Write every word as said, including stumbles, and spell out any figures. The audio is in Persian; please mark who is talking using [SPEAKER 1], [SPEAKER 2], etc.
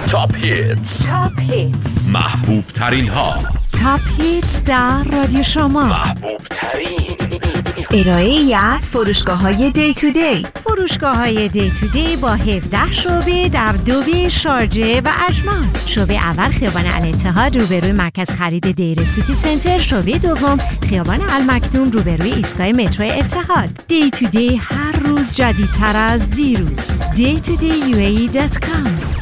[SPEAKER 1] تاپ هیتس
[SPEAKER 2] تاپ هیتس
[SPEAKER 1] محبوب ترین ها.
[SPEAKER 2] تاپ هیتس در رادیو شما.
[SPEAKER 1] محبوب ترین
[SPEAKER 2] ارائه ای از فروشگاه های دی تو دی. فروشگاه های دی تو دی با هفده شعبه در دوبی، شارجه و اجمان. شعبه اول خیابان الاتحاد روبروی مرکز خرید دیر سیتی سنتر. شعبه دوم خیابان المکتوم روبروی ایستگاه مترو اتحاد. دی تو دی هر روز جدیدتر از دیروز. دی تو دی یو ای دات کام